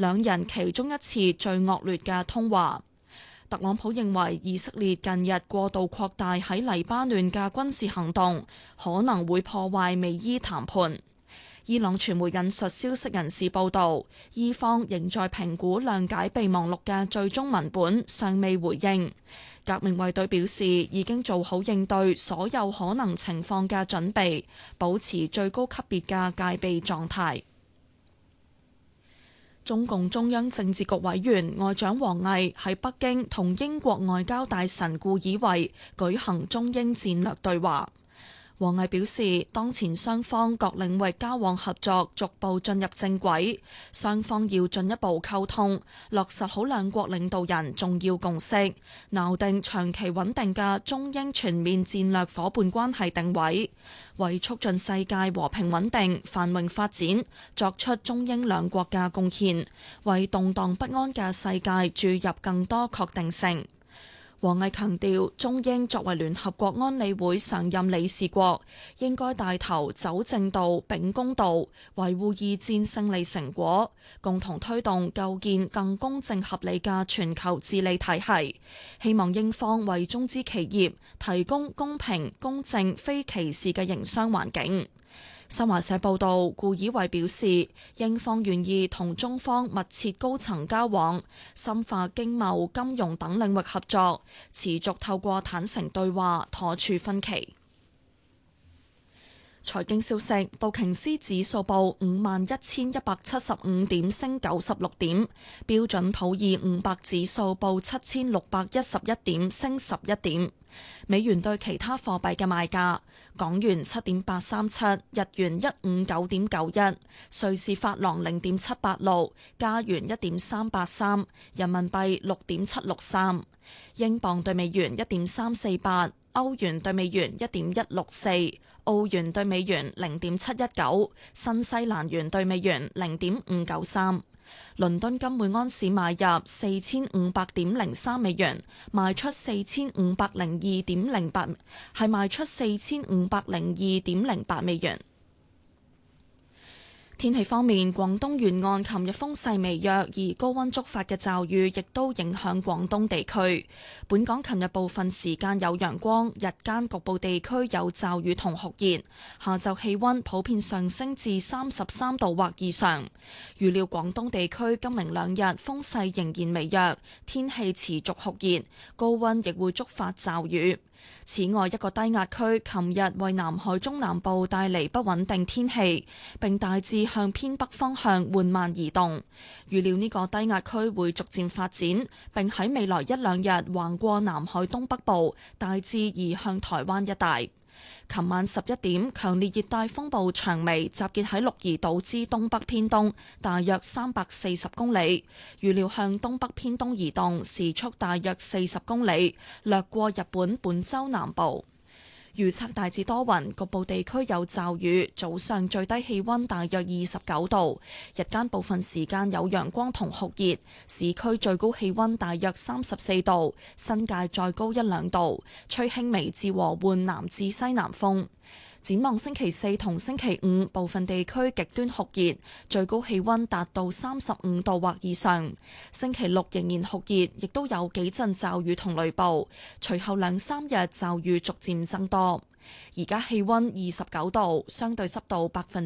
兩人其中一次最惡劣嘅通話。特朗普認為以色列近日過度擴大喺黎巴嫩嘅軍事行動，可能會破壞美伊談判。伊朗傳媒引述消息人士報道，伊方仍在評估諒解備忘錄嘅最終文本，尚未回應。革命衛隊表示已經做好應對所有可能情況嘅準備，保持最高級別嘅戒備狀態。中共中央政治局委員外長王毅喺北京同英國外交大臣顧以維舉行中英戰略對話。王毅表示，當前雙方各領域交往合作逐步進入正軌，雙方要進一步溝通，落實好兩國領導人重要共識，錨定長期穩定嘅中英全面戰略夥伴關係定位，為促進世界和平穩定、繁榮發展作出中英兩國嘅貢獻，為動盪不安嘅世界注入更多確定性。王毅強調，中英作為聯合國安理會常任理事國，應該帶頭走正道、秉公道，維護二戰勝利成果，共同推動構建更公正合理嘅全球治理體系。希望英方為中資企業提供公平、公正、非歧視嘅營商環境。新華社報道，顧以維表示，英方願意同中方密切高層交往，深化經貿、金融等領域合作，持續透過坦誠對話妥處分歧。財經消息，道瓊斯指數報51,175點，升96點；標準普爾500指數報7,611點，升11點。美元對其他貨幣嘅賣價：港元7.837，日元159.91，瑞士法郎0.786，加元1.383，人民幣6.763，英鎊對美元1.348，歐元對美元1.164，澳元對美元0.719，新西蘭元對美元0.593。倫敦金每安士買入4500.03美元，賣出4502.08，係賣出4502.08美元。天氣方面，廣東沿岸琴日風勢微弱，而高溫觸發嘅驟雨亦都影響廣東地區。本港琴日部分時間有陽光，日間局部地區有驟雨同酷熱。下晝氣溫普遍上升至33度或以上。預料廣東地區今明兩日風勢仍然微弱，天氣持續酷熱，高溫亦會觸發驟雨。此外，一個低壓區琴日為南海中南部帶嚟不穩定天氣，並大致向偏北方向緩慢移動。預料呢個低壓區會逐漸發展，並喺未來一兩日橫過南海東北部，大致移向台灣一帶。琴晚11點，強烈熱帶風暴長眉集結喺鹿兒島之東北偏東，大約340公里，預料向東北偏東移動，時速大約40公里，掠過日本本州南部。預測大致多雲，局部地區有驟雨，早上最低氣溫大約29度，日間部分時間有陽光同酷熱，市區最高氣溫大約34度，新界再高1-2度，吹輕微至和緩南至西南風。展望星期四同星期五，部分地區極端酷熱，最高氣溫達到35度或以上。星期六仍然酷熱，亦都有幾陣驟雨同雷暴。隨後2-3日驟雨逐漸增多。而家氣溫29度，相對濕度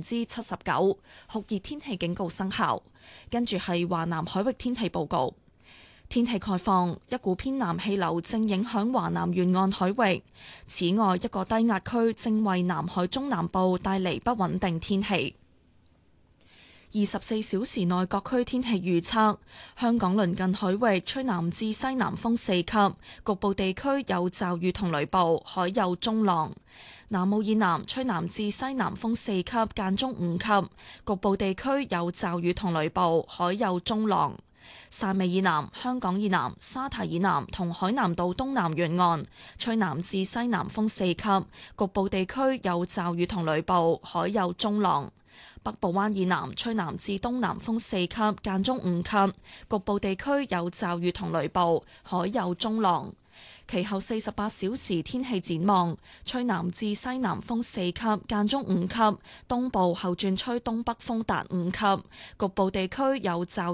79%，酷熱天氣警告生效。跟住係華南海域天氣報告。天氣概況，一股偏南氣流正影響華南沿岸海域。此外，一個低壓區正為南海中南部帶嚟不穩定天氣。24小時內各區天氣預測：香港鄰近海域吹南至西南風4級，局部地區有驟雨同雷暴，海有中浪；南澳以南吹南至西南風4級，間中5級，局部地區有驟雨同雷暴，海有中浪。汕尾以南、香港以南、沙堤以南同海南島東南沿岸吹南至西南風4級，局部地區有驟雨同雷暴，海有中浪。北部灣以南吹南至東南風4級，間中5級，局部地區有驟雨同雷暴，海有中浪。其後48小時天氣展望，吹南至西南風4級，間中5級，東部後轉吹東北風達5級，局部地區有驟